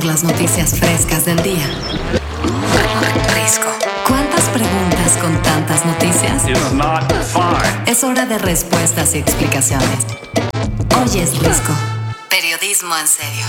Las noticias frescas del día. Risco. ¿Cuántas preguntas con tantas noticias? It's not fine. Es hora de respuestas y explicaciones. Hoy es Risco. Periodismo en serio.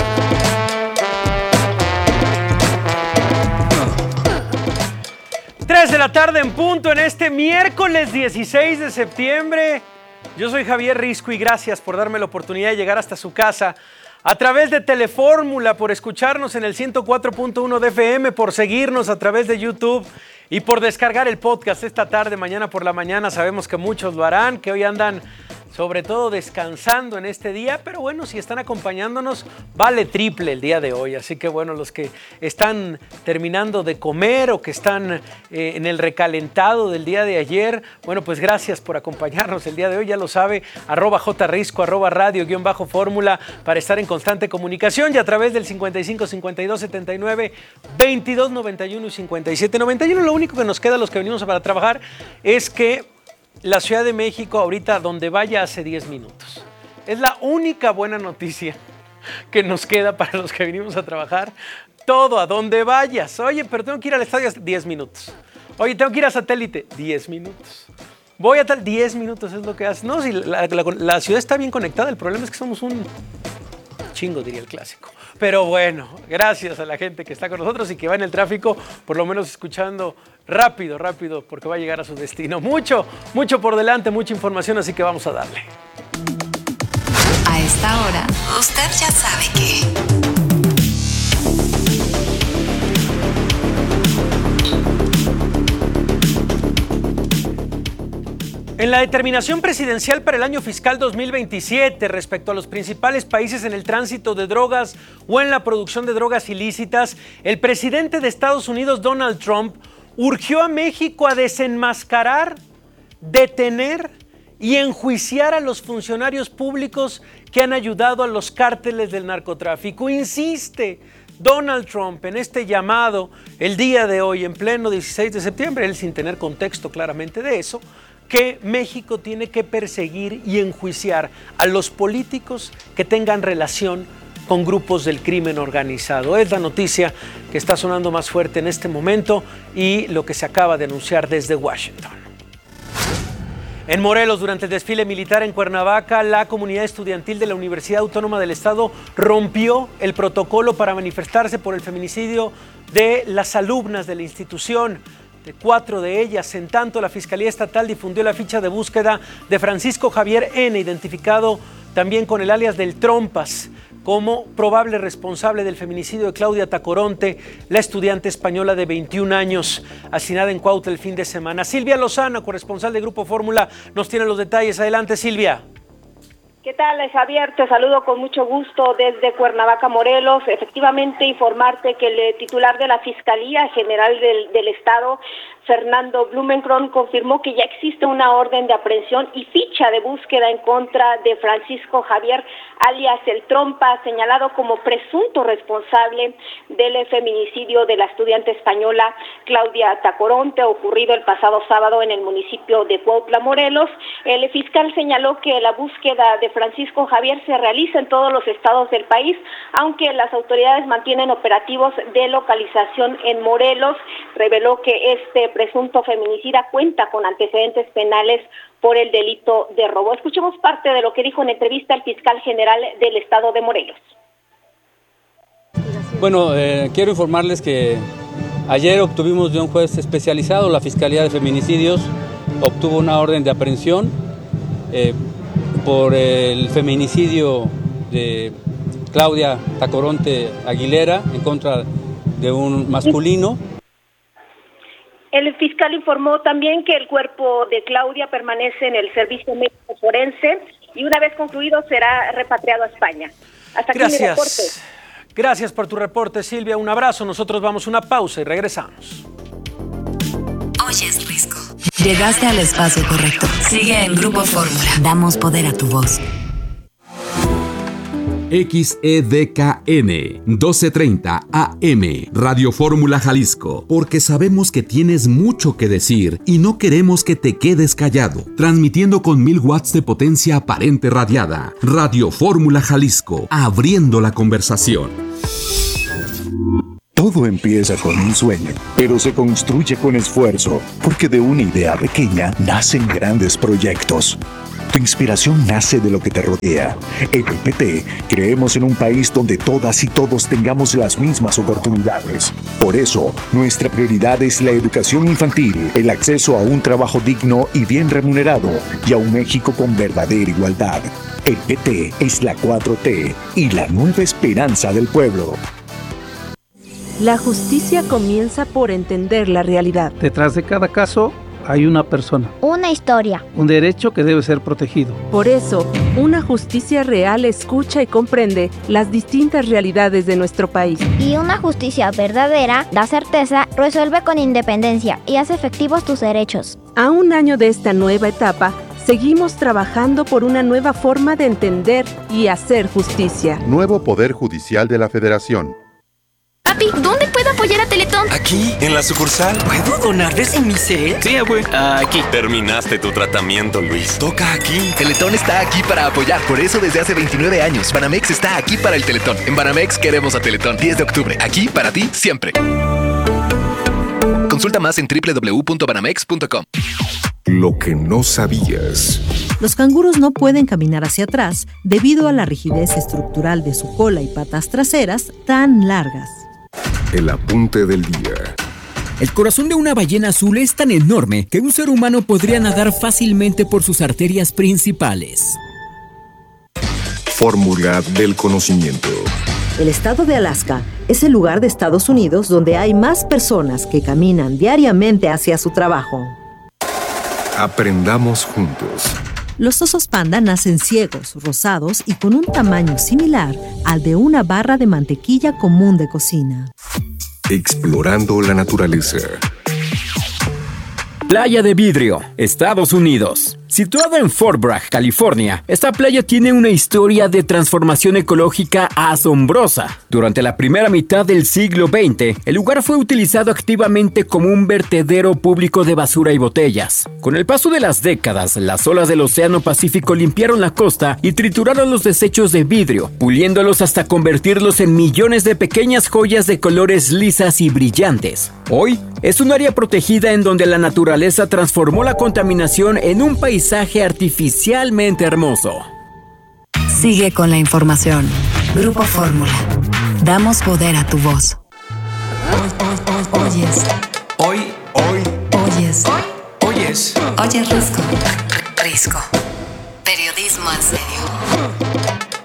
Tres de la tarde en punto en este miércoles 16 de septiembre. Yo soy Javier Risco y gracias por darme la oportunidad de llegar hasta su casa a través de Telefórmula, por escucharnos en el 104.1 de FM, por seguirnos a través de YouTube y por descargar el podcast esta tarde, mañana por la mañana. Sabemos que muchos lo harán, que hoy andan sobre todo descansando en este día, pero bueno, si están acompañándonos, vale triple el día de hoy. Así que bueno, los que están terminando de comer o que están en el recalentado del día de ayer, bueno, pues gracias por acompañarnos el día de hoy. Ya lo sabe, @jrisco, @radio_fórmula para estar en constante comunicación y a través del 55 52 79 22 91 y 57 91. Lo único que nos queda a los que venimos para trabajar es que la Ciudad de México ahorita donde vaya hace 10 minutos. Es la única buena noticia que nos queda para los que venimos a trabajar. Todo, a donde vayas. Oye, pero tengo que ir al estadio hace 10 minutos. Oye, tengo que ir a satélite, 10 minutos. Voy a tal, 10 minutos es lo que hace. No, si la ciudad está bien conectada, el problema es que somos un chingo, diría el clásico. Pero bueno, gracias a la gente que está con nosotros y que va en el tráfico, por lo menos escuchando rápido, porque va a llegar a su destino. Mucho por delante, mucha información, así que vamos a darle. A esta hora, usted ya sabe que... En la determinación presidencial para el año fiscal 2027 respecto a los principales países en el tránsito de drogas o en la producción de drogas ilícitas, el presidente de Estados Unidos, Donald Trump, urgió a México a desenmascarar, detener y enjuiciar a los funcionarios públicos que han ayudado a los cárteles del narcotráfico. Insiste Donald Trump en este llamado el día de hoy, en pleno 16 de septiembre, él sin tener contexto claramente de eso, que México tiene que perseguir y enjuiciar a los políticos que tengan relación con grupos del crimen organizado. Es la noticia que está sonando más fuerte en este momento y lo que se acaba de anunciar desde Washington. En Morelos, durante el desfile militar en Cuernavaca, la comunidad estudiantil de la Universidad Autónoma del Estado rompió el protocolo para manifestarse por el feminicidio de las alumnas de la institución. De 4 de ellas. En tanto, la Fiscalía Estatal difundió la ficha de búsqueda de Francisco Javier N., identificado también con el alias del Trompas, como probable responsable del feminicidio de Claudia Tacoronte, la estudiante española de 21 años, asesinada en Cuautla el fin de semana. Silvia Lozano, corresponsal de Grupo Fórmula, nos tiene los detalles. Adelante, Silvia. ¿Qué tal, Javier? Te saludo con mucho gusto desde Cuernavaca, Morelos. Efectivamente, informarte que el titular de la Fiscalía General del Estado, Fernando Blumenkron, confirmó que ya existe una orden de aprehensión y ficha de búsqueda en contra de Francisco Javier, alias El Trompa, señalado como presunto responsable del feminicidio de la estudiante española Claudia Tacoronte, ocurrido el pasado sábado en el municipio de Cuautla, Morelos. El fiscal señaló que la búsqueda de Francisco Javier se realiza en todos los estados del país, aunque las autoridades mantienen operativos de localización en Morelos. Reveló que este presunto feminicida cuenta con antecedentes penales por el delito de robo. Escuchemos parte de lo que dijo en entrevista el fiscal general del estado de Morelos. Bueno, quiero informarles que ayer obtuvimos de un juez especializado, la Fiscalía de Feminicidios obtuvo una orden de aprehensión por el feminicidio de Claudia Tacoronte Aguilera en contra de un masculino. El fiscal informó también que el cuerpo de Claudia permanece en el servicio médico forense y una vez concluido será repatriado a España. Hasta aquí mi reporte. Gracias por tu reporte, Silvia. Un abrazo. Nosotros vamos a una pausa y regresamos. Hoy es Risco. Llegaste al espacio correcto. Sigue en Grupo Fórmula. Damos poder a tu voz. XEDKN 1230 AM Radio Fórmula Jalisco, porque sabemos que tienes mucho que decir y no queremos que te quedes callado. Transmitiendo con 1000 watts de potencia aparente radiada. Radio Fórmula Jalisco, abriendo la conversación. Todo empieza con un sueño, pero se construye con esfuerzo, porque de una idea pequeña nacen grandes proyectos. Tu inspiración nace de lo que te rodea. En el PT creemos en un país donde todas y todos tengamos las mismas oportunidades. Por eso, nuestra prioridad es la educación infantil, el acceso a un trabajo digno y bien remunerado, y a un México con verdadera igualdad. El PT es la 4T y la nueva esperanza del pueblo. La justicia comienza por entender la realidad. Detrás de cada caso hay una persona. Una historia. Un derecho que debe ser protegido. Por eso, una justicia real escucha y comprende las distintas realidades de nuestro país. Y una justicia verdadera da certeza, resuelve con independencia y hace efectivos tus derechos. A un año de esta nueva etapa, seguimos trabajando por una nueva forma de entender y hacer justicia. Nuevo Poder Judicial de la Federación. Papi, ¿dónde puedo apoyar a Teletón? Aquí, en la sucursal. ¿Puedo donar desde mi cel? Sí, abue. Aquí. Terminaste tu tratamiento, Luis. Toca aquí. Teletón está aquí para apoyar. Por eso desde hace 29 años, Banamex está aquí para el Teletón. En Banamex queremos a Teletón. 10 de octubre. Aquí para ti, siempre. Consulta más en www.banamex.com. Lo que no sabías. Los canguros no pueden caminar hacia atrás debido a la rigidez estructural de su cola y patas traseras tan largas. El apunte del día. El corazón de una ballena azul es tan enorme que un ser humano podría nadar fácilmente por sus arterias principales. Fórmula del conocimiento. El estado de Alaska es el lugar de Estados Unidos donde hay más personas que caminan diariamente hacia su trabajo. Aprendamos juntos. Los osos panda nacen ciegos, rosados y con un tamaño similar al de una barra de mantequilla común de cocina. Explorando la naturaleza. Playa de Vidrio, Estados Unidos. Situada en Fort Bragg, California, esta playa tiene una historia de transformación ecológica asombrosa. Durante la primera mitad del siglo XX, el lugar fue utilizado activamente como un vertedero público de basura y botellas. Con el paso de las décadas, las olas del Océano Pacífico limpiaron la costa y trituraron los desechos de vidrio, puliéndolos hasta convertirlos en millones de pequeñas joyas de colores lisas y brillantes. Hoy, es un área protegida en donde la naturaleza transformó la contaminación en un paisaje artificialmente hermoso. Sigue con la información. Grupo Fórmula. Damos poder a tu voz. Oyes. Hoy. Oyes. Oyes. Oyes Risco. Risco. Periodismo en serio.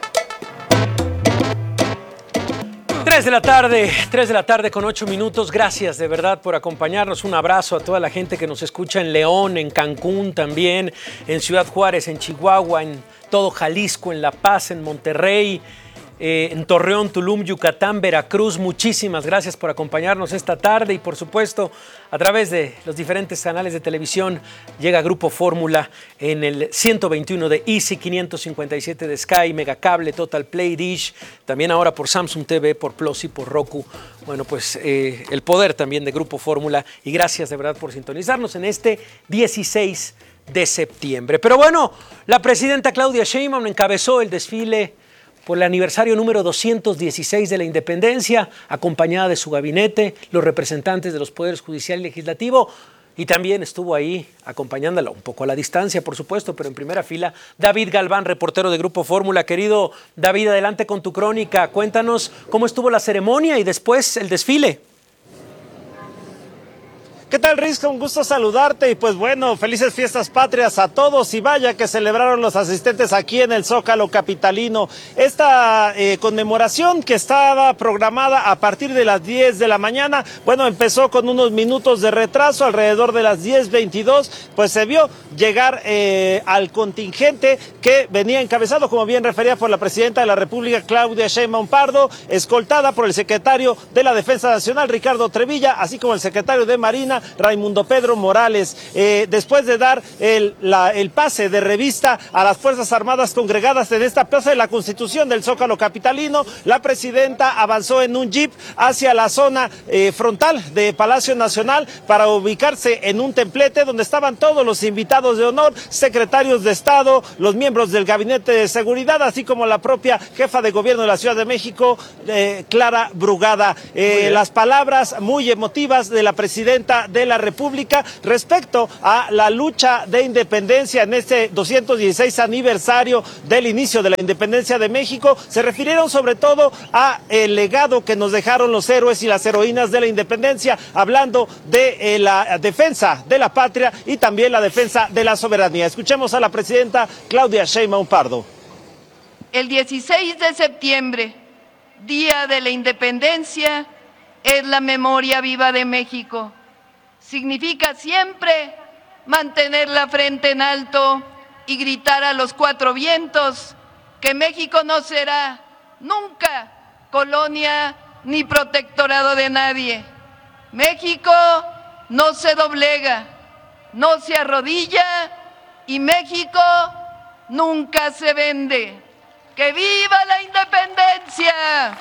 3 de la tarde con 8 minutos. Gracias de verdad por acompañarnos. Un abrazo a toda la gente que nos escucha en León, en Cancún también, en Ciudad Juárez, en Chihuahua, en todo Jalisco, en La Paz, en Monterrey, en Torreón, Tulum, Yucatán, Veracruz. Muchísimas gracias por acompañarnos esta tarde y por supuesto a través de los diferentes canales de televisión llega Grupo Fórmula en el 121 de Easy, 557 de Sky, Megacable, Total Play, Dish, también ahora por Samsung TV, por Plus y por Roku. Bueno, pues el poder también de Grupo Fórmula y gracias de verdad por sintonizarnos en este 16 de septiembre. Pero bueno, la presidenta Claudia Sheinbaum encabezó el desfile por el aniversario número 216 de la independencia, acompañada de su gabinete, los representantes de los poderes judicial y legislativo, y también estuvo ahí acompañándola un poco a la distancia, por supuesto, pero en primera fila, David Galván, reportero de Grupo Fórmula. Querido David, adelante con tu crónica. Cuéntanos cómo estuvo la ceremonia y después el desfile. ¿Qué tal, Risco? Un gusto saludarte y pues bueno, felices fiestas patrias a todos y vaya que celebraron los asistentes aquí en el Zócalo capitalino. Esta conmemoración que estaba programada a partir de las 10 de la mañana, bueno, empezó con unos minutos de retraso, alrededor de las 10:22, pues se vio llegar al contingente que venía encabezado, como bien refería, por la presidenta de la República, Claudia Sheinbaum Pardo, escoltada por el secretario de la Defensa Nacional, Ricardo Trevilla, así como el secretario de Marina, Raimundo Pedro Morales. Después de dar el pase de revista a las Fuerzas Armadas congregadas en esta Plaza de la Constitución del Zócalo capitalino, la presidenta avanzó en un jeep hacia la zona frontal de Palacio Nacional para ubicarse en un templete donde estaban todos los invitados de honor, secretarios de Estado, los miembros del Gabinete de Seguridad, así como la propia jefa de gobierno de la Ciudad de México, Clara Brugada. Las palabras muy emotivas de la presidenta de la República respecto a la lucha de independencia en este 216 aniversario del inicio de la independencia de México, se refirieron sobre todo a el legado que nos dejaron los héroes y las heroínas de la independencia, hablando de la defensa de la patria y también la defensa de la soberanía. Escuchemos a la presidenta Claudia Sheinbaum Pardo. El 16 de septiembre, Día de la Independencia, es la memoria viva de México. Significa siempre mantener la frente en alto y gritar a los cuatro vientos que México no será nunca colonia ni protectorado de nadie. México no se doblega, no se arrodilla y México nunca se vende. ¡Que viva la independencia!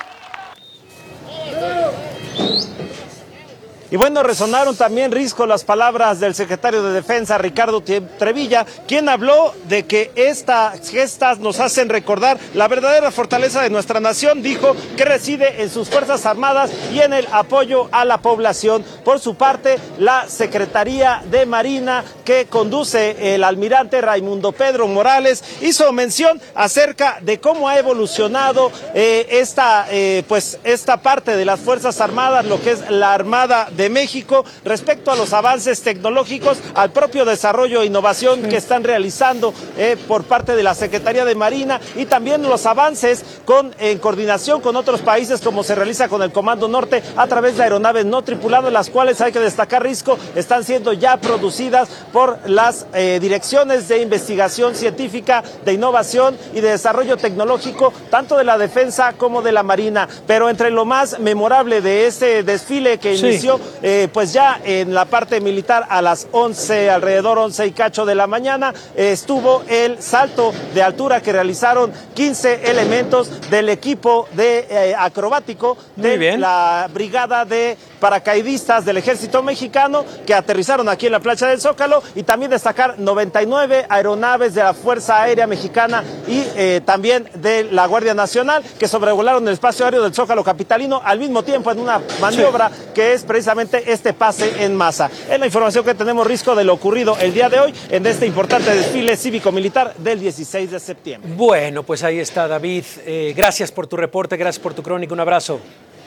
Y bueno, resonaron también, Risco, las palabras del secretario de Defensa, Ricardo Trevilla, quien habló de que estas gestas nos hacen recordar la verdadera fortaleza de nuestra nación. Dijo que reside en sus Fuerzas Armadas y en el apoyo a la población. Por su parte, la Secretaría de Marina, que conduce el almirante Raimundo Pedro Morales, hizo mención acerca de cómo ha evolucionado esta parte de las Fuerzas Armadas, lo que es la Armada de México, respecto a los avances tecnológicos, al propio desarrollo e innovación que están realizando por parte de la Secretaría de Marina, y también los avances en coordinación con otros países, como se realiza con el Comando Norte a través de aeronaves no tripuladas, las cuales, hay que destacar, Risco, están siendo ya producidas por las direcciones de investigación científica, de innovación y de desarrollo tecnológico, tanto de la Defensa como de la Marina. Pero entre lo más memorable de este desfile que inició pues ya en la parte militar a las 11, alrededor 11 y cacho de la mañana, estuvo el salto de altura que realizaron 15 elementos del equipo de acrobático de la Brigada de Paracaidistas del Ejército Mexicano, que aterrizaron aquí en la plancha del Zócalo, y también destacar 99 aeronaves de la Fuerza Aérea Mexicana y también de la Guardia Nacional, que sobrevolaron el espacio aéreo del Zócalo capitalino al mismo tiempo en una maniobra que es precisamente este pase en masa. Es la información que tenemos, Risco, de lo ocurrido el día de hoy en este importante desfile cívico-militar del 16 de septiembre. Bueno, pues ahí está, David. Gracias por tu reporte, gracias por tu crónica. Un abrazo.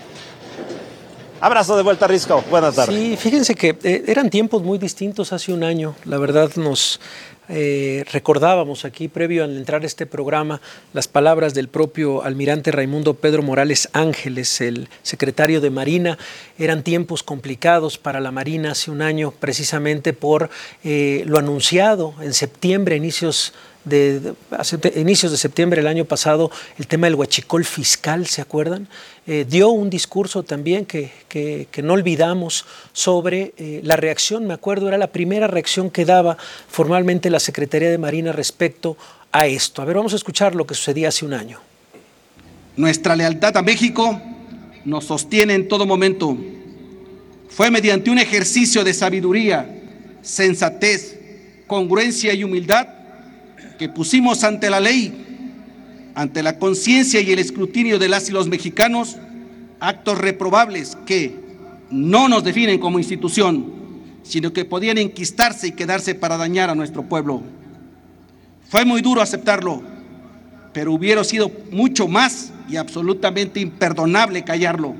Abrazo de vuelta, Risco. Buenas tardes. Sí, fíjense que eran tiempos muy distintos hace un año. La verdad, nos recordábamos aquí, previo al entrar a este programa, las palabras del propio almirante Raimundo Pedro Morales Ángeles, el secretario de Marina. Eran tiempos complicados para la Marina hace un año, precisamente por lo anunciado en septiembre, inicios de septiembre del año pasado, el tema del huachicol fiscal, ¿se acuerdan? Dio un discurso también que no olvidamos sobre la reacción, me acuerdo, era la primera reacción que daba formalmente la Secretaría de Marina respecto a esto. A ver, vamos a escuchar lo que sucedía hace un año. Nuestra lealtad a México nos sostiene en todo momento. Fue mediante un ejercicio de sabiduría, sensatez, congruencia y humildad que pusimos ante la ley, ante la conciencia y el escrutinio de las y los mexicanos, actos reprobables que no nos definen como institución, sino que podían enquistarse y quedarse para dañar a nuestro pueblo. Fue muy duro aceptarlo, pero hubiera sido mucho más y absolutamente imperdonable callarlo.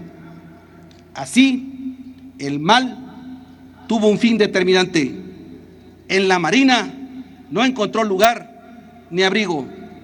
Así, el mal tuvo un fin determinante. En la Marina no encontró lugar ni abrigo.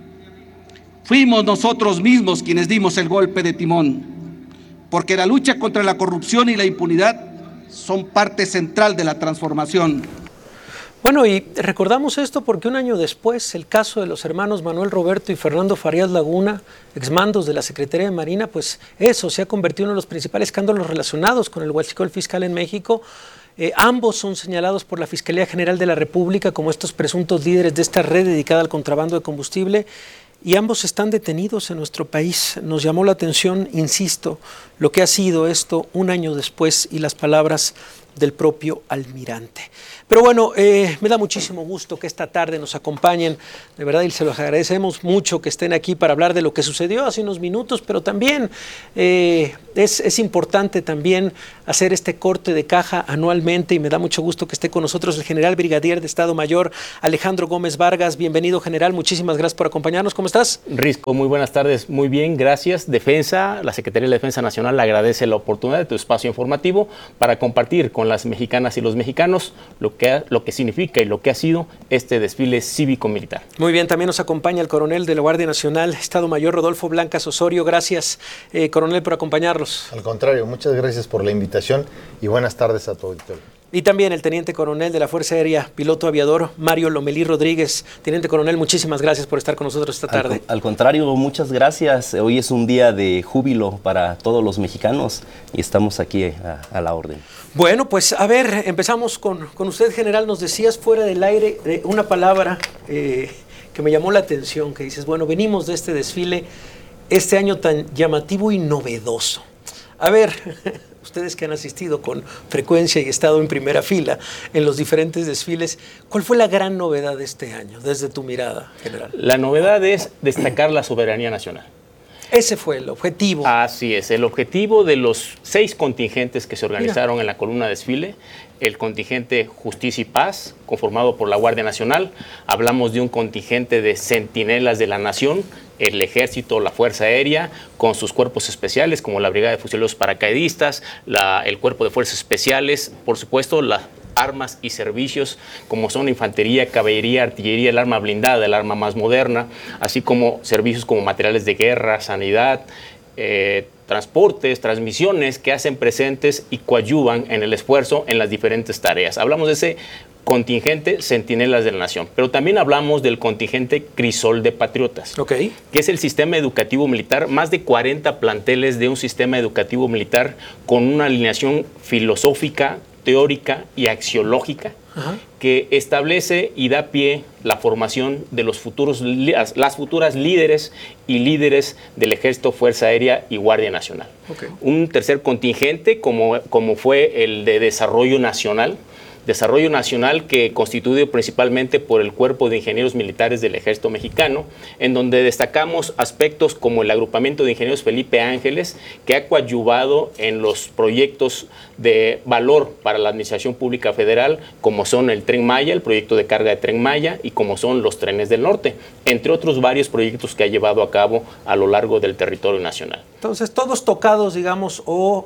Fuimos nosotros mismos quienes dimos el golpe de timón, porque la lucha contra la corrupción y la impunidad son parte central de la transformación. Bueno, y recordamos esto porque un año después, el caso de los hermanos Manuel Roberto y Fernando Farías Laguna, exmandos de la Secretaría de Marina, pues eso se ha convertido en uno de los principales escándalos relacionados con el huachicol fiscal en México. Ambos son señalados por la Fiscalía General de la República como estos presuntos líderes de esta red dedicada al contrabando de combustible y ambos están detenidos en nuestro país. Nos llamó la atención, insisto, lo que ha sido esto un año después y las palabras del propio almirante. Pero bueno, me da muchísimo gusto que esta tarde nos acompañen, de verdad, y se los agradecemos mucho que estén aquí para hablar de lo que sucedió hace unos minutos, pero también es importante también hacer este corte de caja anualmente y me da mucho gusto que esté con nosotros el general brigadier de Estado Mayor Alejandro Gómez Vargas. Bienvenido, general, muchísimas gracias por acompañarnos. ¿Cómo estás? Risco, muy buenas tardes, muy bien, gracias. Defensa, la Secretaría de Defensa Nacional agradece la oportunidad de tu espacio informativo para compartir con las mexicanas y los mexicanos lo que significa y lo que ha sido este desfile cívico-militar. Muy bien, también nos acompaña el coronel de la Guardia Nacional, Estado Mayor Rodolfo Blancas Osorio. Gracias, coronel, por acompañarnos. Al contrario, muchas gracias por la invitación y buenas tardes a tu auditorio. Y también el teniente coronel de la Fuerza Aérea, piloto aviador, Mario Lomelí Rodríguez. Teniente coronel, muchísimas gracias por estar con nosotros esta tarde. Al contrario, muchas gracias. Hoy es un día de júbilo para todos los mexicanos y estamos aquí a la orden. Bueno, pues a ver, empezamos con usted, general. Nos decías fuera del aire una palabra que me llamó la atención, que dices, bueno, venimos de este desfile, este año tan llamativo y novedoso. A ver, ustedes que han asistido con frecuencia y estado en primera fila en los diferentes desfiles, ¿cuál fue la gran novedad de este año, desde tu mirada, general? La novedad es destacar la soberanía nacional. Ese fue el objetivo. Así es, el objetivo de los 6 contingentes que se organizaron en la columna desfile, el contingente Justicia y Paz, conformado por la Guardia Nacional, hablamos de un contingente de centinelas de la nación, el Ejército, la Fuerza Aérea, con sus cuerpos especiales, como la Brigada de Fusileros Paracaidistas, el Cuerpo de Fuerzas Especiales, por supuesto, las armas y servicios como son infantería, caballería, artillería, el arma blindada, el arma más moderna, así como servicios como materiales de guerra, sanidad, transportes, transmisiones que hacen presentes y coadyuvan en el esfuerzo en las diferentes tareas. Hablamos de ese contingente Centinelas de la Nación, pero también hablamos del contingente Crisol de Patriotas, que es el sistema educativo militar, más de 40 planteles de un sistema educativo militar con una alineación filosófica, teórica y axiológica que establece y da pie la formación de las futuras líderes y líderes del Ejército, Fuerza Aérea y Guardia Nacional. Un tercer contingente como fue el de Desarrollo Nacional, que constituido principalmente por el Cuerpo de Ingenieros Militares del Ejército Mexicano, en donde destacamos aspectos como el agrupamiento de ingenieros Felipe Ángeles, que ha coadyuvado en los proyectos de valor para la Administración Pública Federal, como son el Tren Maya, el proyecto de carga de Tren Maya, y como son los trenes del norte, entre otros varios proyectos que ha llevado a cabo a lo largo del territorio nacional. Entonces, todos tocados, digamos,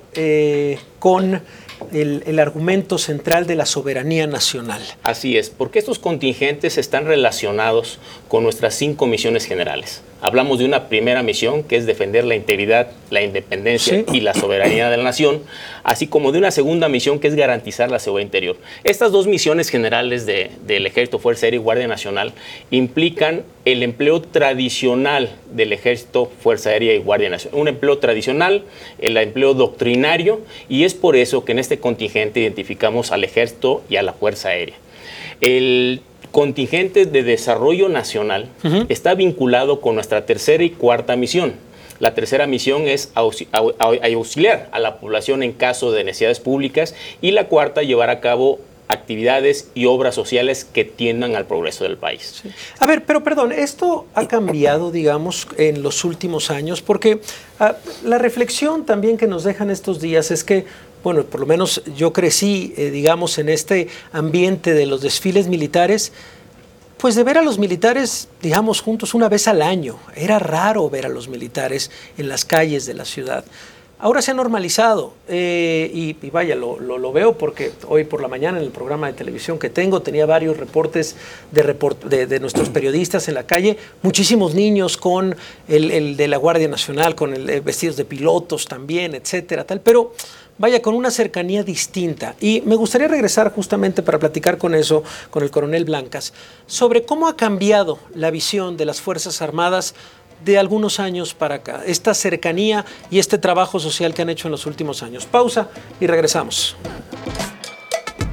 con el argumento central de la soberanía nacional. Así es, porque estos contingentes están relacionados con nuestras 5 misiones generales. Hablamos de una primera misión, que es defender la integridad, la independencia y la soberanía de la nación, así como de una segunda misión, que es garantizar la seguridad interior. Estas 2 misiones generales del Ejército, Fuerza Aérea y Guardia Nacional implican el empleo tradicional del Ejército, Fuerza Aérea y Guardia Nacional. Un empleo tradicional, el empleo doctrinario, y es por eso que en este contingente identificamos al Ejército y a la Fuerza Aérea. El contingente de Desarrollo Nacional está vinculado con nuestra tercera y cuarta misión. La tercera misión es auxiliar a la población en caso de necesidades públicas, y la cuarta, llevar a cabo actividades y obras sociales que tiendan al progreso del país. A ver, pero perdón, esto ha cambiado, digamos, en los últimos años, porque la reflexión también que nos dejan estos días es que, bueno, por lo menos yo crecí, digamos, en este ambiente de los desfiles militares, pues de ver a los militares, digamos, juntos una vez al año. Era raro ver a los militares en las calles de la ciudad. Ahora se ha normalizado y vaya, lo veo porque hoy por la mañana en el programa de televisión que tengo tenía varios reportes de nuestros periodistas en la calle, muchísimos niños con el de la Guardia Nacional, con vestidos de pilotos también, etcétera, tal, pero vaya, con una cercanía distinta. Y me gustaría regresar justamente para platicar con eso, con el coronel Blancas, sobre cómo ha cambiado la visión de las Fuerzas Armadas de algunos años para acá, esta cercanía y este trabajo social que han hecho en los últimos años. Pausa y regresamos.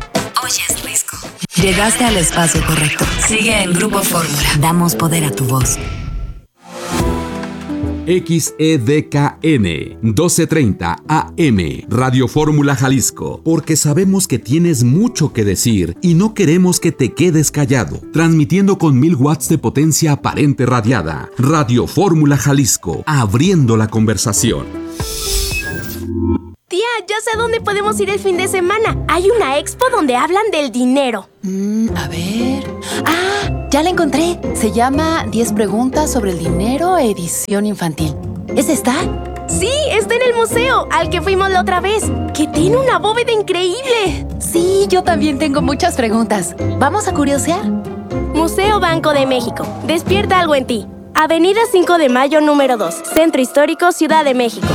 Llegaste al espacio correcto. Sigue en Grupo Fórmula. Damos poder a tu voz. XEDKN 1230 AM Radio Fórmula Jalisco, porque sabemos que tienes mucho que decir y no queremos que te quedes callado. Transmitiendo con 1000 watts de potencia aparente radiada. Radio Fórmula Jalisco, abriendo la conversación. Tía, ya sé a dónde podemos ir el fin de semana. Hay una expo donde hablan del dinero. A ver... ¡Ah! Ya la encontré. Se llama 10 preguntas sobre el dinero, edición infantil. ¿Es esta? Sí, está en el museo, al que fuimos la otra vez, que tiene una bóveda increíble. Sí, yo también tengo muchas preguntas. ¿Vamos a curiosear? Museo Banco de México. Despierta algo en ti. Avenida 5 de Mayo, número 2. Centro Histórico, Ciudad de México.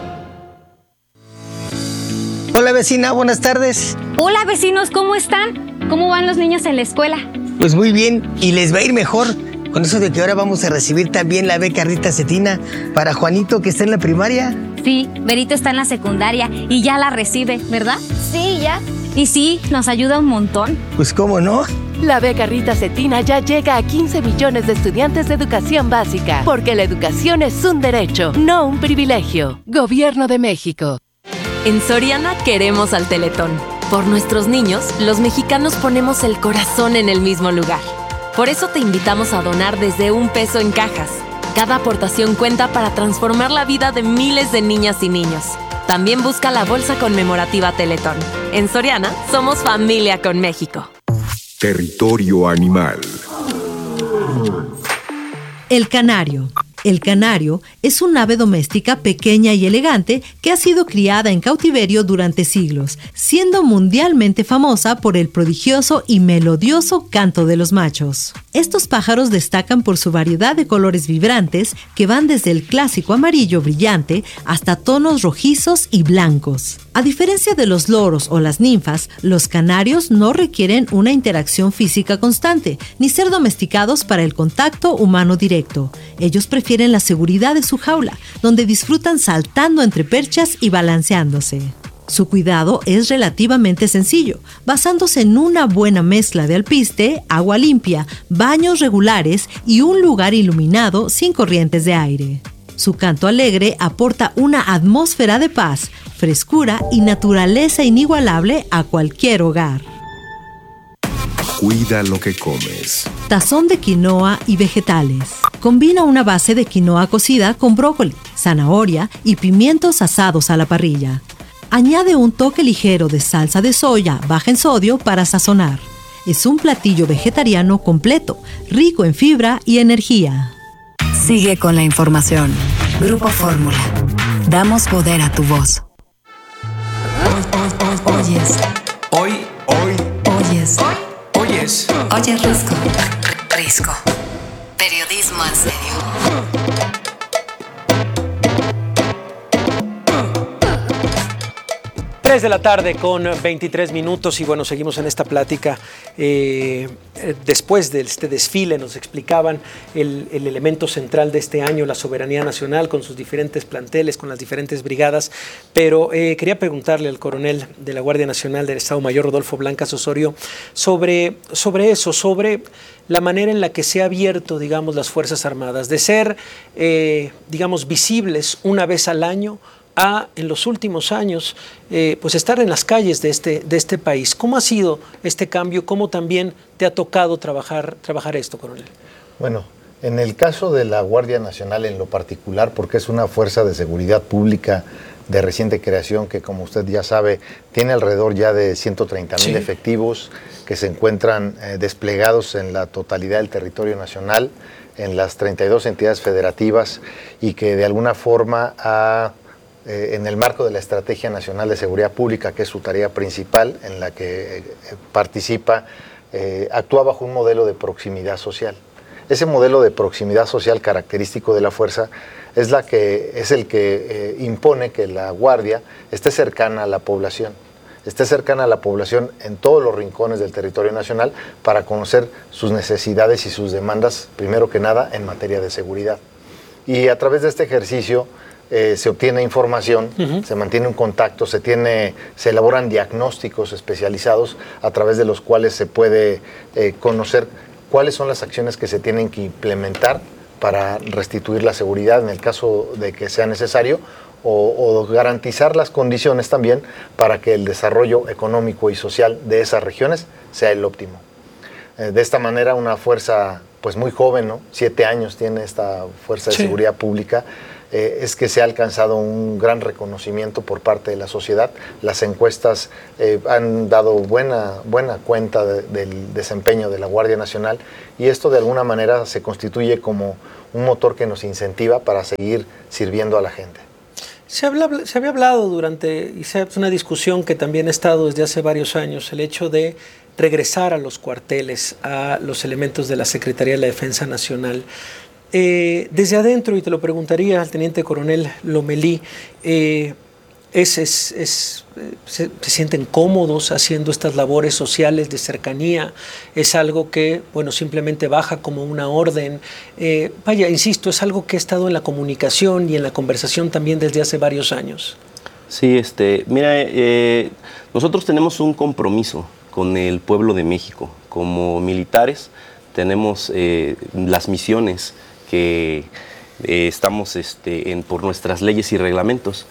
Hola vecina, buenas tardes. Hola vecinos, ¿cómo están? ¿Cómo van los niños en la escuela? Pues muy bien, y les va a ir mejor con eso de que ahora vamos a recibir también la beca Rita Cetina para Juanito, que está en la primaria. Sí, Berito está en la secundaria y ya la recibe, ¿verdad? Sí, ya. Y sí, nos ayuda un montón. Pues cómo no. La beca Rita Cetina ya llega a 15 millones de estudiantes de educación básica, porque la educación es un derecho, no un privilegio. Gobierno de México. En Soriana queremos al Teletón. Por nuestros niños, los mexicanos ponemos el corazón en el mismo lugar. Por eso te invitamos a donar desde $1 en cajas. Cada aportación cuenta para transformar la vida de miles de niñas y niños. También busca la bolsa conmemorativa Teletón. En Soriana, somos familia con México. Territorio animal. El canario. El canario es un ave doméstica pequeña y elegante que ha sido criada en cautiverio durante siglos, siendo mundialmente famosa por el prodigioso y melodioso canto de los machos. Estos pájaros destacan por su variedad de colores vibrantes que van desde el clásico amarillo brillante hasta tonos rojizos y blancos. A diferencia de los loros o las ninfas, los canarios no requieren una interacción física constante, ni ser domesticados para el contacto humano directo. Ellos prefieren la seguridad de su jaula, donde disfrutan saltando entre perchas y balanceándose. Su cuidado es relativamente sencillo, basándose en una buena mezcla de alpiste, agua limpia, baños regulares y un lugar iluminado sin corrientes de aire. Su canto alegre aporta una atmósfera de paz, frescura y naturaleza inigualable a cualquier hogar. Cuida lo que comes. Tazón de quinoa y vegetales. Combina una base de quinoa cocida con brócoli, zanahoria y pimientos asados a la parrilla. Añade un toque ligero de salsa de soya baja en sodio para sazonar. Es un platillo vegetariano completo, rico en fibra y energía. Sigue con la información. Grupo Fórmula. Damos poder a tu voz. Oyes. Hoy. Oyes. Oyes. Oyes Risco. Risco. Periodismo en serio. 3 de la tarde con 23 minutos y bueno, seguimos en esta plática. Después de este desfile nos explicaban el elemento central de este año, la soberanía nacional con sus diferentes planteles, con las diferentes brigadas, pero quería preguntarle al coronel de la Guardia Nacional del Estado Mayor, Rodolfo Blancas Osorio, sobre eso, sobre la manera en la que se ha abierto, digamos, las Fuerzas Armadas, de ser, digamos, visibles una vez al año, a, en los últimos años, pues estar en las calles de este país. ¿Cómo ha sido este cambio? ¿Cómo también te ha tocado trabajar esto, coronel? Bueno, en el caso de la Guardia Nacional en lo particular, porque es una fuerza de seguridad pública de reciente creación que, como usted ya sabe, tiene alrededor ya de 130,000 efectivos que se encuentran desplegados en la totalidad del territorio nacional, en las 32 entidades federativas y que de alguna forma en el marco de la Estrategia Nacional de Seguridad Pública, que es su tarea principal, en la que participa, actúa bajo un modelo de proximidad social. Ese modelo de proximidad social característico de la fuerza es el que impone que la Guardia esté cercana a la población, en todos los rincones del territorio nacional para conocer sus necesidades y sus demandas, primero que nada, en materia de seguridad. Y a través de este ejercicio se obtiene información, se mantiene un contacto, se elaboran diagnósticos especializados a través de los cuales se puede conocer cuáles son las acciones que se tienen que implementar para restituir la seguridad en el caso de que sea necesario, o garantizar las condiciones también para que el desarrollo económico y social de esas regiones sea el óptimo. De esta manera, una fuerza pues muy joven, ¿no? 7 años tiene esta Fuerza de Seguridad Pública, es que se ha alcanzado un gran reconocimiento por parte de la sociedad. Las encuestas han dado buena cuenta del desempeño de la Guardia Nacional, y esto de alguna manera se constituye como un motor que nos incentiva para seguir sirviendo a la gente. Se había hablado durante, y es una discusión que también ha estado desde hace varios años, el hecho de regresar a los cuarteles, a los elementos de la Secretaría de la Defensa Nacional. Desde adentro, y te lo preguntaría al Teniente Coronel Lomelí, se sienten cómodos haciendo estas labores sociales de cercanía? ¿Es algo que, bueno, simplemente baja como una orden? Vaya, insisto, es algo que ha estado en la comunicación y en la conversación también desde hace varios años. Sí, mira, nosotros tenemos un compromiso con el pueblo de México. Como militares tenemos las misiones que estamos por nuestras leyes y reglamentos.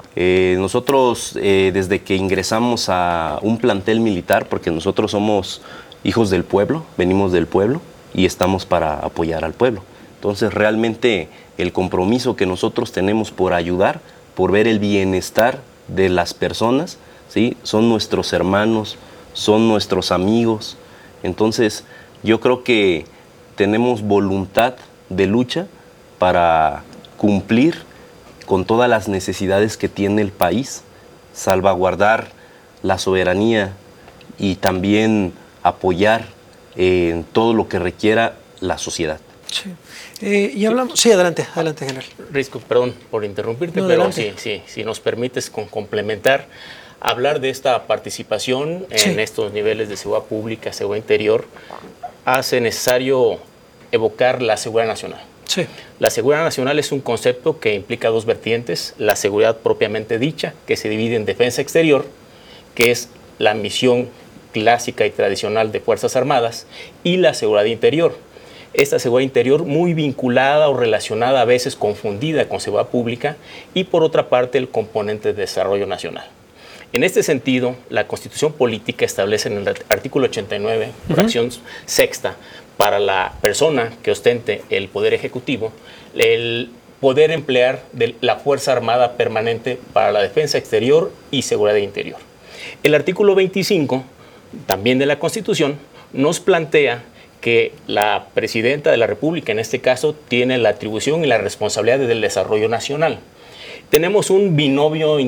Nosotros desde que ingresamos a un plantel militar, porque nosotros somos hijos del pueblo, venimos del pueblo y estamos para apoyar al pueblo. Entonces realmente el compromiso que nosotros tenemos por ayudar, por ver el bienestar de las personas, ¿sí? Son nuestros hermanos, son nuestros amigos. Entonces yo creo que tenemos voluntad de lucha para cumplir con todas las necesidades que tiene el país, salvaguardar la soberanía y también apoyar en todo lo que requiera la sociedad. Sí. Y hablamos, sí, adelante, general. Risco, perdón por interrumpirte, no, pero si nos permites complementar, hablar de esta participación en estos niveles de seguridad pública, seguridad interior, hace necesario evocar la seguridad nacional. Sí. La seguridad nacional es un concepto que implica dos vertientes: la seguridad propiamente dicha, que se divide en defensa exterior, que es la misión clásica y tradicional de Fuerzas Armadas, y la seguridad interior. Esta seguridad interior muy vinculada o relacionada, a veces confundida con seguridad pública, y por otra parte el componente de desarrollo nacional. En este sentido, la Constitución Política establece en el artículo 89, fracción sexta, para la persona que ostente el poder ejecutivo, el poder emplear de la Fuerza Armada Permanente para la defensa exterior y seguridad interior. El artículo 25, también de la Constitución, nos plantea que la Presidenta de la República, en este caso, tiene la atribución y la responsabilidad del desarrollo nacional. Tenemos un binomio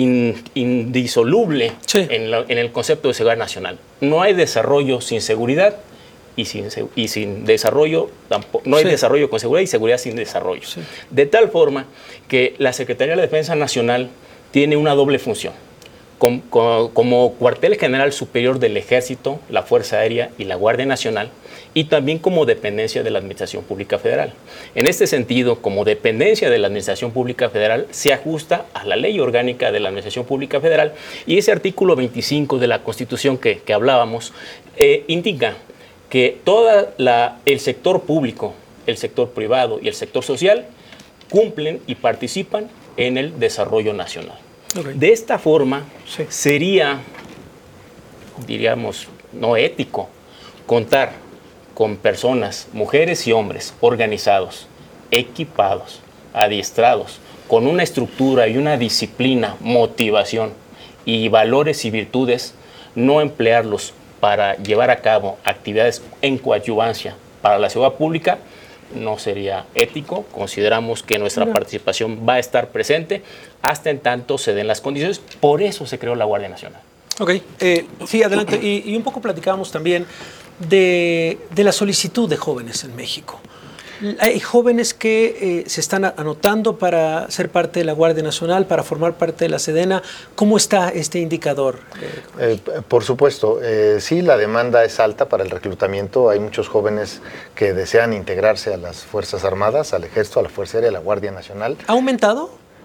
indisoluble en el concepto de seguridad nacional. No hay desarrollo sin seguridad, y sin desarrollo, tampoco, no hay desarrollo con seguridad, y seguridad sin desarrollo. Sí. De tal forma que la Secretaría de la Defensa Nacional tiene una doble función. Como cuartel general superior del Ejército, la Fuerza Aérea y la Guardia Nacional, y también como dependencia de la Administración Pública Federal. En este sentido, como dependencia de la Administración Pública Federal, se ajusta a la Ley Orgánica de la Administración Pública Federal, y ese artículo 25 de la Constitución que hablábamos indica que todo el sector público, el sector privado y el sector social cumplen y participan en el desarrollo nacional. Okay. De esta forma, sería, diríamos, no ético contar con personas, mujeres y hombres, organizados, equipados, adiestrados, con una estructura y una disciplina, motivación y valores y virtudes, no emplearlos para llevar a cabo actividades en coadyuvancia para la seguridad pública. No sería ético. Consideramos que nuestra participación va a estar presente hasta en tanto se den las condiciones. Por eso se creó la Guardia Nacional. Ok, sí, adelante. Y un poco platicábamos también de la solicitud de jóvenes en México. Hay jóvenes que se están anotando para ser parte de la Guardia Nacional, para formar parte de la Sedena. ¿Cómo está este indicador? Por supuesto, sí, la demanda es alta para el reclutamiento. Hay muchos jóvenes que desean integrarse a las Fuerzas Armadas, al Ejército, a la Fuerza Aérea, a la Guardia Nacional. ¿Ha aumentado?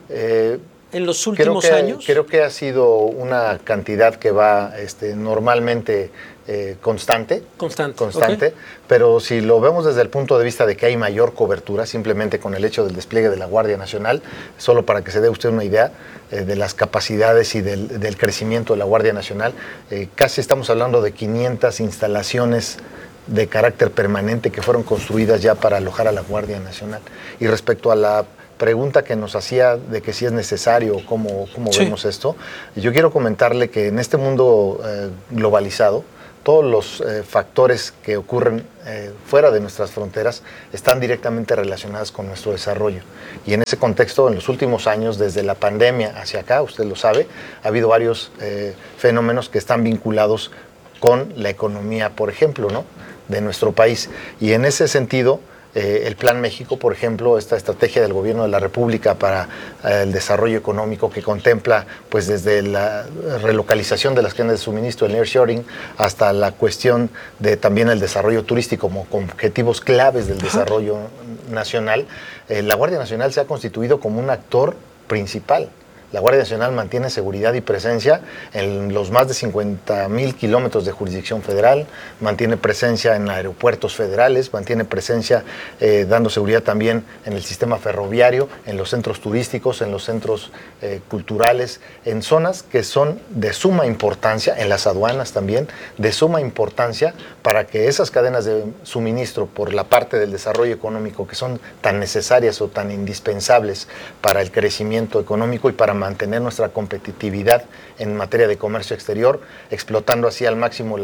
en los últimos años? Creo que ha sido una cantidad que va normalmente constante, okay. Pero si lo vemos desde el punto de vista de que hay mayor cobertura, simplemente con el hecho del despliegue de la Guardia Nacional, solo para que se dé usted una idea de las capacidades y del crecimiento de la Guardia Nacional, casi estamos hablando de 500 instalaciones de carácter permanente que fueron construidas ya para alojar a la Guardia Nacional. Y respecto a la pregunta que nos hacía de que si es necesario o cómo vemos esto, yo quiero comentarle que en este mundo globalizado, todos los factores que ocurren fuera de nuestras fronteras están directamente relacionados con nuestro desarrollo. Y en ese contexto, en los últimos años, desde la pandemia hacia acá, usted lo sabe, ha habido varios fenómenos que están vinculados con la economía, por ejemplo, ¿no?, de nuestro país. Y en ese sentido, el Plan México, por ejemplo, esta estrategia del Gobierno de la República para el desarrollo económico que contempla pues desde la relocalización de las cadenas de suministro, el nearshoring, hasta la cuestión de también el desarrollo turístico como objetivos claves del desarrollo nacional, la Guardia Nacional se ha constituido como un actor principal. La Guardia Nacional mantiene seguridad y presencia en los más de 50,000 kilómetros de jurisdicción federal, mantiene presencia en aeropuertos federales, mantiene presencia dando seguridad también en el sistema ferroviario, en los centros turísticos, en los centros culturales, en zonas que son de suma importancia, en las aduanas también, de suma importancia para que esas cadenas de suministro por la parte del desarrollo económico que son tan necesarias o tan indispensables para el crecimiento económico y para mantener nuestra competitividad en materia de comercio exterior, explotando así al máximo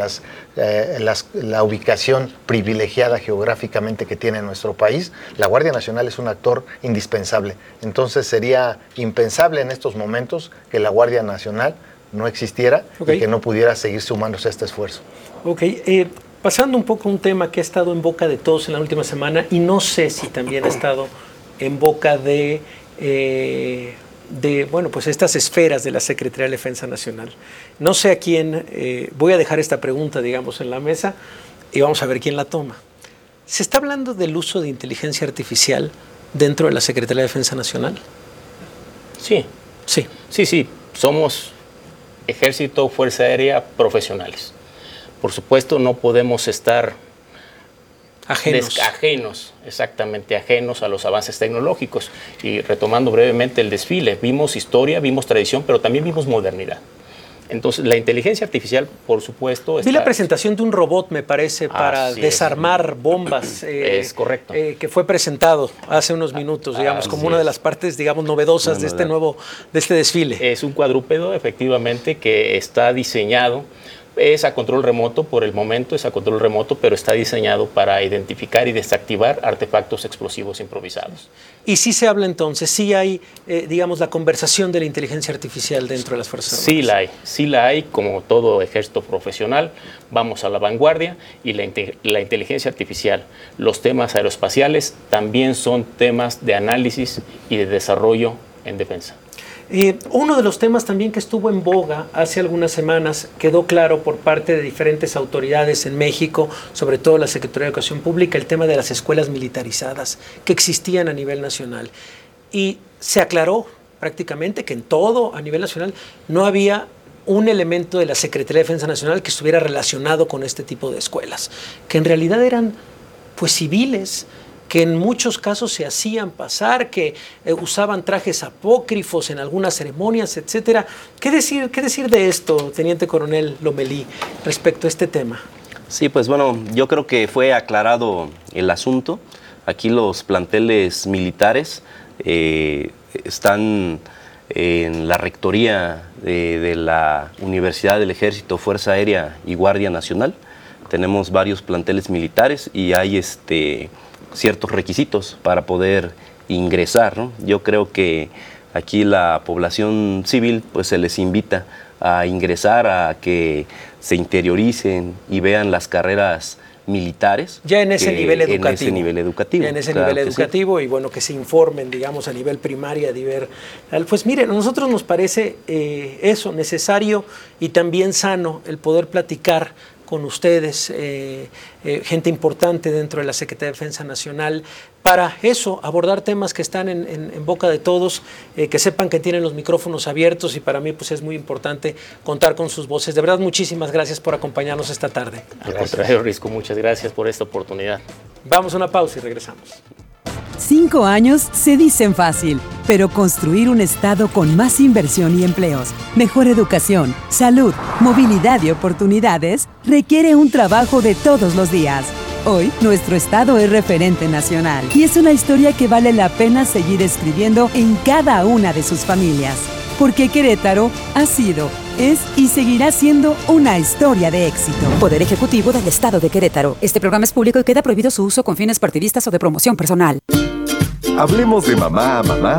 la ubicación privilegiada geográficamente que tiene nuestro país. La Guardia Nacional es un actor indispensable. Entonces sería impensable en estos momentos que la Guardia Nacional no existiera y que no pudiera seguir sumándose a este esfuerzo. Ok, pasando un poco a un tema que ha estado en boca de todos en la última semana y no sé si también ha estado en boca de bueno, pues estas esferas de la Secretaría de Defensa Nacional. No sé a quién, voy a dejar esta pregunta, digamos, en la mesa y vamos a ver quién la toma. ¿Se está hablando del uso de inteligencia artificial dentro de la Secretaría de Defensa Nacional? Sí. Somos Ejército, Fuerza Aérea profesionales. Por supuesto, no podemos estar ajenos a los avances tecnológicos. Y retomando brevemente el desfile, vimos historia, vimos tradición, pero también vimos modernidad. Entonces, la inteligencia artificial, por supuesto... Vi la presentación de un robot, me parece, para desarmar bombas. Es correcto. Que fue presentado hace unos minutos, digamos, como una de las partes, digamos, novedosas de este desfile. Es un cuadrúpedo, efectivamente, que está diseñado. Es a control remoto por el momento, pero está diseñado para identificar y desactivar artefactos explosivos improvisados. Y sí se habla entonces, sí hay, digamos, la conversación de la inteligencia artificial dentro de las Fuerzas Armadas. Sí la hay, como todo ejército profesional, vamos a la vanguardia y la inteligencia artificial, los temas aeroespaciales también son temas de análisis y de desarrollo en defensa. Uno de los temas también que estuvo en boga hace algunas semanas, quedó claro por parte de diferentes autoridades en México, sobre todo la Secretaría de Educación Pública, el tema de las escuelas militarizadas que existían a nivel nacional. Y se aclaró prácticamente que en todo a nivel nacional no había un elemento de la Secretaría de Defensa Nacional que estuviera relacionado con este tipo de escuelas, que en realidad eran pues civiles, que en muchos casos se hacían pasar, que usaban trajes apócrifos en algunas ceremonias, etcétera. ¿Qué decir de esto, Teniente Coronel Lomelí, respecto a este tema? Sí, pues bueno, yo creo que fue aclarado el asunto. Aquí los planteles militares están en la rectoría de la Universidad del Ejército, Fuerza Aérea y Guardia Nacional. Tenemos varios planteles militares y hay ciertos requisitos para poder ingresar, ¿no? Yo creo que aquí la población civil pues se les invita a ingresar, a que se interioricen y vean las carreras militares. Ya en ese nivel educativo. En ese nivel educativo. Ya en ese nivel educativo, sí. Y bueno, que se informen, digamos, a nivel primaria, pues mire, a nosotros nos parece eso necesario y también sano el poder platicar con ustedes, gente importante dentro de la Secretaría de Defensa Nacional, para eso, abordar temas que están en boca de todos, que sepan que tienen los micrófonos abiertos, y para mí pues es muy importante contar con sus voces. De verdad, muchísimas gracias por acompañarnos esta tarde. Al contrario, Risco, muchas gracias por esta oportunidad. Vamos a una pausa y regresamos. 5 años se dicen fácil, pero construir un estado con más inversión y empleos, mejor educación, salud, movilidad y oportunidades requiere un trabajo de todos los días. Hoy, nuestro estado es referente nacional y es una historia que vale la pena seguir escribiendo en cada una de sus familias. Porque Querétaro ha sido, es y seguirá siendo una historia de éxito. Poder Ejecutivo del Estado de Querétaro. Este programa es público y queda prohibido su uso con fines partidistas o de promoción personal. Hablemos de mamá a mamá